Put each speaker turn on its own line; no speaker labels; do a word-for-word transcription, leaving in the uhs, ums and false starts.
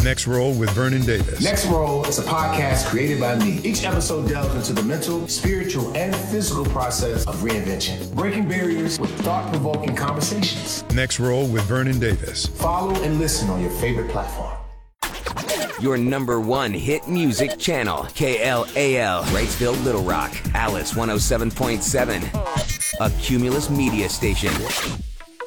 Next Roll with Vernon Davis.
Next Roll is a podcast created by me. Each episode delves into the mental, spiritual, and physical process of reinvention, breaking barriers with thought-provoking conversations.
Next Roll with Vernon Davis.
Follow and listen on your favorite platform.
Your number one hit music channel, K L A L, Wrightsville, Little Rock, Alice one oh seven point seven, a Cumulus media station.